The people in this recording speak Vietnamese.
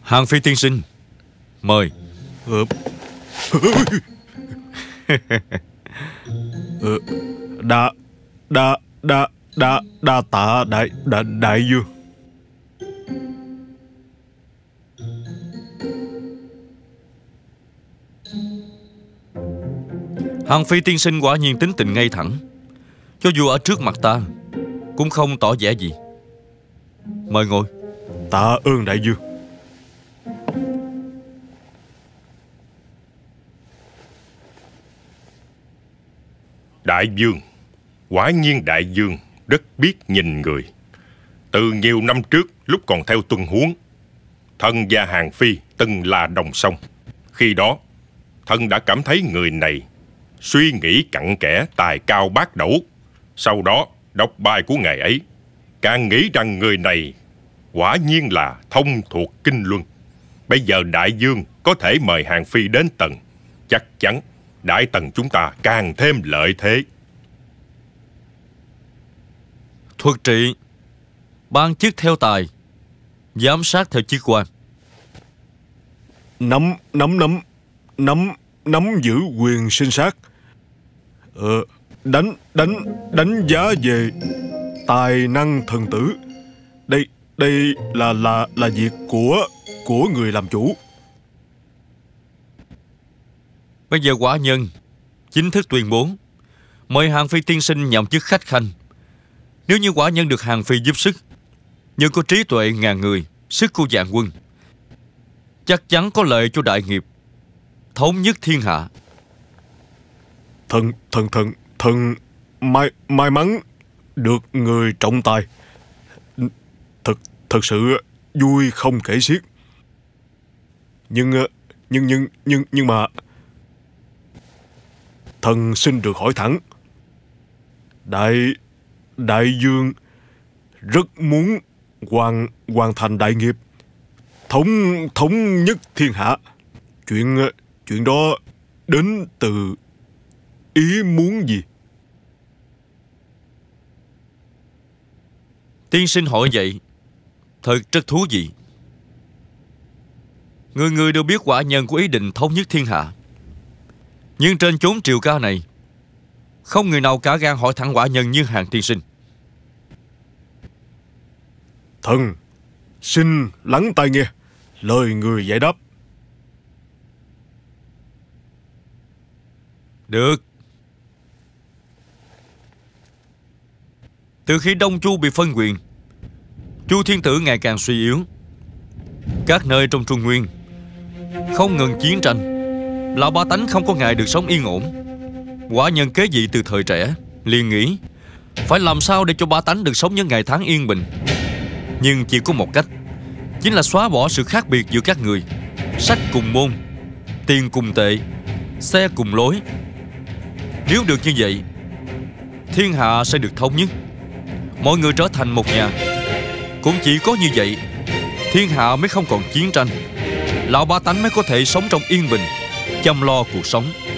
Hàng Phi tiên sinh, mời. Đa đa đa đa đa tạ đại vương. Hàng Phi tiên sinh quả nhiên tính tình ngay thẳng, cho dù ở trước mặt ta cũng không tỏ vẻ gì. Mời ngồi. Tạ ơn đại vương. Đại vương, quả nhiên đại vương rất biết nhìn người. Từ nhiều năm trước, lúc còn theo Tuân Huống, thần và Hàng Phi từng là đồng song. Khi đó, thần đã cảm thấy người này suy nghĩ cặn kẽ, tài cao bác đẩu. Sau đó, đọc bài của ngài ấy, càng nghĩ rằng người này quả nhiên là thông thuộc kinh luân. Bây giờ đại vương có thể mời Hàng Phi đến Tần, chắc chắn Đại Tần chúng ta càng thêm lợi thế. Thuật trị, ban chức theo tài, giám sát theo chức quan. Nắm giữ quyền sinh sát. Đánh giá về tài năng thần tử. Đây là việc của người làm chủ. Bây giờ quả nhân chính thức tuyên bố mời Hàng Phi tiên sinh nhậm chức khách khanh. Nếu như quả nhân được Hàng Phi giúp sức, nhờ có trí tuệ ngàn người, sức của vạn quân, chắc chắn có lợi cho đại nghiệp thống nhất thiên hạ. Thần may mắn được người trọng tài. Thật sự vui không kể xiết. Nhưng mà thần xin được hỏi thẳng. Đại vương rất muốn hoàn thành đại nghiệp, thống nhất thiên hạ. Chuyện đó đến từ ý muốn gì? Tiên sinh hỏi vậy thật rất thú vị. Người người đều biết quả nhân của ý định thống nhất thiên hạ, nhưng trên chốn triều ca này không người nào cả gan hỏi thẳng quả nhân như Hàng tiên sinh. Thần xin lắng tai nghe lời người giải đáp. Được. Từ khi Đông Chu bị phân quyền, Chu Thiên Tử ngày càng suy yếu. Các nơi trong Trung Nguyên không ngừng chiến tranh, lão bá tánh không có ngày được sống yên ổn. Quả nhân kế vị từ thời trẻ, liền nghĩ phải làm sao để cho bá tánh được sống những ngày tháng yên bình. Nhưng chỉ có một cách, chính là xóa bỏ sự khác biệt giữa các người. Sách cùng môn, tiền cùng tệ, xe cùng lối. Nếu được như vậy, thiên hạ sẽ được thống nhất, mọi người trở thành một nhà. Cũng chỉ có như vậy, thiên hạ mới không còn chiến tranh, lão bá tánh mới có thể sống trong yên bình, chăm lo cuộc sống.